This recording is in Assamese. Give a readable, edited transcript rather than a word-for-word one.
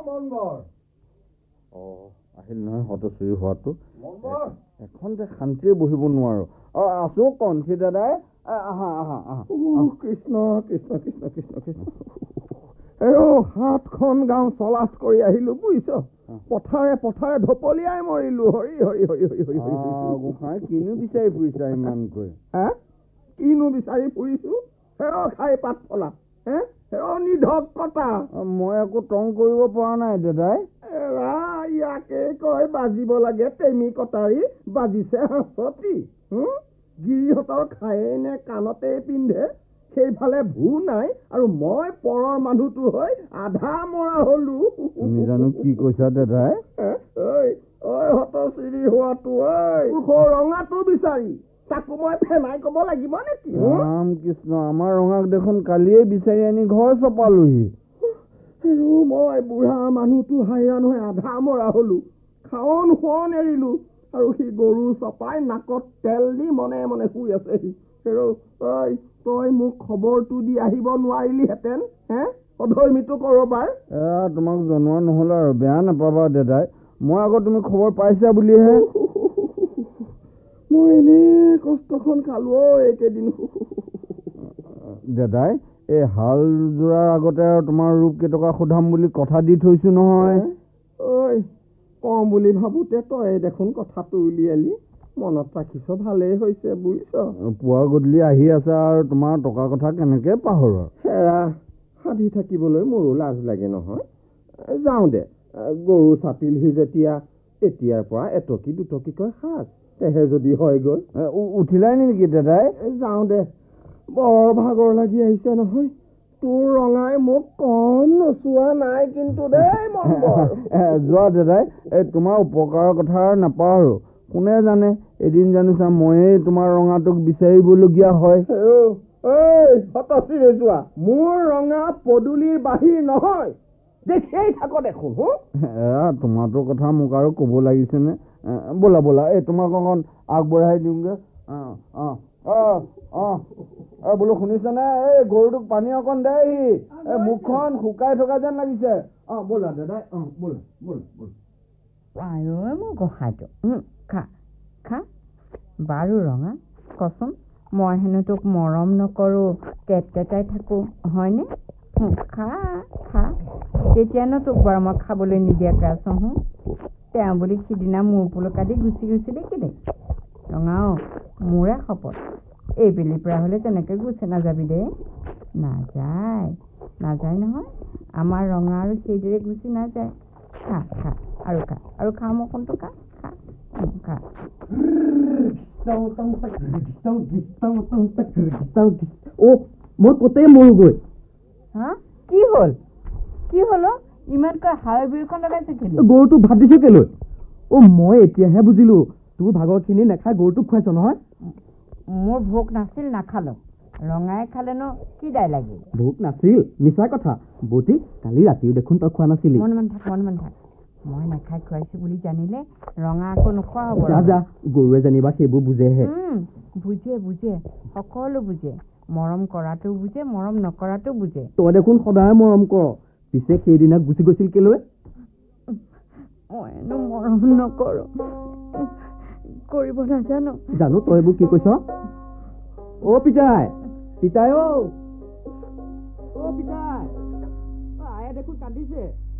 মনবৰ আহিল নহয় হতচুৰি হোৱাটো মনবৰ এখন যে শান্তিৰে বহিব নোৱাৰো আছো কণঠি দাদাই আহা আহা আহা কৃষ্ণ কৃষ্ণ কৃষ্ণ কৃষ্ণ কৃষ্ণ সাতখন গাঁও চলাচ কৰি আহিলো বুজিছ পথাৰে পথাৰে ঢপলিয়াই মৰিলো হৰি হৰি হৰি হৰি হৰি গোসাঁই কিনো বিচাৰি ফুৰিছা ইমানকৈ কিনো বিচাৰি ফুৰিছো খাই পাত ফলা নিধক কটা মই একো টং কৰিব পৰা নাই দাদাই ইয়াকে কয় বাজিব লাগে টেমি কটাৰী বাজিছে হাঁচতি গিৰিহঁতৰ খায়ে নে কাণতে পিন্ধে সেইফালে ভূ নাই আৰু মই পৰৰ মানুহটো হৈ আধা মৰা হলো তুমি জানো কি কৈছা দাদাই হতচিৰি হোৱাটো ৰঙাটো বিচাৰি তাকো মই ফেনাই কব লাগিব নেকি ৰাম কৃষ্ণ আমাৰ ৰঙাক দেখোন কালিয়ে বিচাৰি আনি ঘৰ চপালোহি মই বুঢ়া মানুহটো হাইৰাণ হৈ আধা মৰা হলো খাৱন শোৱন এৰিলো আৰু সি গৰু চপাই নাকত তেল দি মনে মনে শুই আছেহি তই মোক খবৰটো দি আহিব নোৱাৰিলিহেঁতেন অধৰ্মীটো কৰবাৰ তোমাক জনোৱা নহ'ল আৰু বেয়া নাপাবা দাদাই মই আকৌ তুমি খবৰ পাইছা বুলিহে মই এনেই কষ্টখন খালো এইকেইদিন দাদাই এই হাল যোৰাৰ আগতে আৰু তোমাৰ ৰূপ কেইটকা সোধাম বুলি কথা দি থৈছো নহয় কওঁ বুলি ভাবোতে তই দেখোন কথাটো উলিয়ালি মনত ৰাখিছ ভালেই হৈছে বুজিছ পুৱা গধূলি আহি আছে আৰু তোমাৰ টকা কথা কেনেকে পাহৰ সাধি থাকিবলৈ মোৰো লাজ লাগে নহয় যাওঁ দে গৰু চাপিলহি যেতিয়া এতিয়াৰ পৰা এটকি দুটকিকৈ সাজ তেহে যদি হয়গৈ উঠিলাই নেকি দাদাই যাওঁ দে বৰ ভাগৰ লাগি আহিছে নহয় তোৰ ৰঙাই মোক কণ নচোৱা নাই কিন্তু দেই যোৱা দাদাই তোমাৰ উপকাৰৰ কথা নাপাহৰো কোনে জানে এদিন জানিছা ময়েই তোমাৰ ৰঙাটোক বিচাৰিবলগীয়া হয় হতচিৰে যোৱা মোৰ ৰঙা পদূলিৰ বাহিৰ নহয় দেখিয়েই থাক দেখোন তোমাৰটোৰ কথা মোক আৰু ক'ব লাগিছেনে ব'লা ব'লা তোমাক অকণ আগবঢ়াই দিওঁগে বোলো শুনিছনে এই গৰুটোক পানী অকণ দেহি মুখখন শুকাই থকা যেন লাগিছে ব'লা দাদাই ব'লা ব'লা ব'লা মোৰ গোসাঁইটো খা খা বাৰু ৰঙা কচোন মই হেনো তোক মৰম নকৰোঁ টেটাই থাকোঁ হয়নে খা খা তেতিয়ানো তোক বাৰু মই খাবলৈ নিদিয়াকৈ আছোঁ তেওঁ বুলি সিদিনা মূৰ পুলকা দি গুচি গৈছিলি কেলে ৰঙাও মোৰে শপত এইবেলিৰ পৰা হ'লে তেনেকৈ গুচি নাযাবি দেই নাযায় নহয় আমাৰ ৰঙা আৰু সেইদৰে গুচি নাযায় খা খা আৰু খা মই কোনটো খা খা মই কতেই মৰোগৈ কি হ'ল ইমানকৈ হাৱে বিৰখন লগাইছে কেলৈ গৰুটোক ভাত দিছো কেলৈ মই এতিয়াহে বুজিলো তোৰ ভাগৰখিনি নেখাই গৰুটোক খুৱাইছ নহয় মোৰ ভোক নাছিল নাখালো ৰঙাই খালেনো কি দায় লাগিল ভোক নাছিল মিছা কথা বৌতি কালি ৰাতিও দেখোন তই খোৱা নাছিলি মন থাক মই নাখাই খুৱাইছো বুলি জানিলে ৰঙা আকৌ নোখোৱা হ'ব যা গৰুৱে জানিবা সেইবোৰ বুজেহে বুজে সকলো বুজে মৰম কৰাটো বুজে মৰম নকৰাটো বুজে তই দেখোন সদায় মৰম কৰ পিছে সেইদিনা গুচি গৈছিল কেলৈ মইনো মৰম নকৰো কৰিব নাজানো জানো তই এইবোৰ কি কৈছ পিতাই পিতাই আয়ে দেখোন কান্দিছে